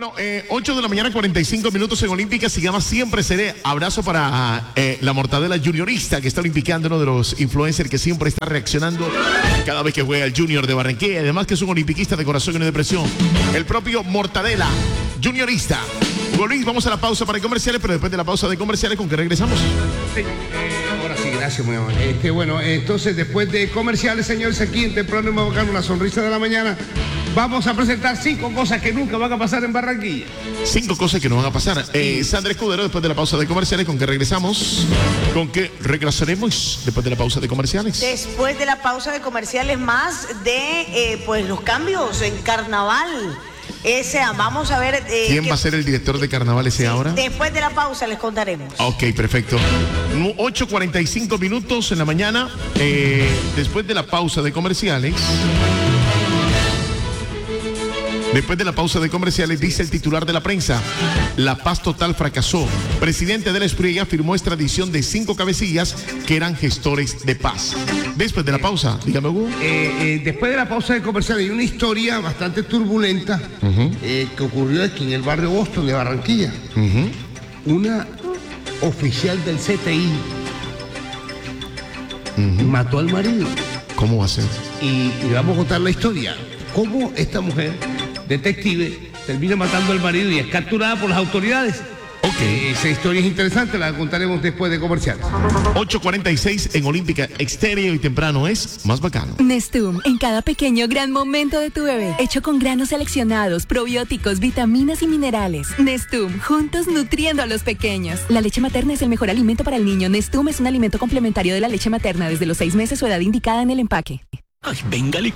Bueno, 8 de la mañana, 45 minutos en Olímpica. Sigamos siempre seré. Abrazo para la Mortadela Juniorista, que está olimpicando, uno de los influencers que siempre está reaccionando cada vez que juega el Junior de Barranquilla. Además que es un olimpiquista de corazón y no de presión. El propio Mortadela Juniorista. Luis, vamos a la pausa para comerciales, pero después de la pausa de comerciales, ¿con qué regresamos? Sí, ahora sí, gracias, muy amable. Bueno, entonces, después de comerciales, señores, aquí en Temprano y Bacano, una sonrisa de la mañana, vamos a presentar 5 cosas que nunca van a pasar en Barranquilla. 5 cosas que no van a pasar. Sandra Escudero, después de la pausa de comerciales, ¿con qué regresamos? ¿Con qué regresaremos después de la pausa de comerciales? Después de la pausa de comerciales, más de pues los cambios en carnaval. Vamos a ver... ¿Quién va a ser el director de carnaval ese ahora? Después de la pausa les contaremos. Ok, perfecto. 8:45 minutos en la mañana. Después de la pausa de comerciales... Después de la pausa de comerciales, dice el titular de la prensa: la paz total fracasó. Presidente de la Espriella firmó extradición de 5 cabecillas que eran gestores de paz. Después de la pausa, dígame, Hugo. Después de la pausa de comerciales, hay una historia bastante turbulenta que ocurrió aquí en el barrio Boston de Barranquilla. Una oficial del CTI mató al marido. ¿Cómo va a ser? Y vamos a contar la historia. Cómo esta mujer, detective, termina matando al marido y es capturada por las autoridades. Ok. Esa historia es interesante, la contaremos después de comerciales. 8:46 en Olímpica Estéreo, y temprano es más bacano. Nestum, en cada pequeño gran momento de tu bebé, hecho con granos seleccionados, probióticos, vitaminas y minerales. Nestum, juntos nutriendo a los pequeños. La leche materna es el mejor alimento para el niño. Nestum es un alimento complementario de la leche materna desde los 6 meses o edad indicada en el empaque. Ay, venga,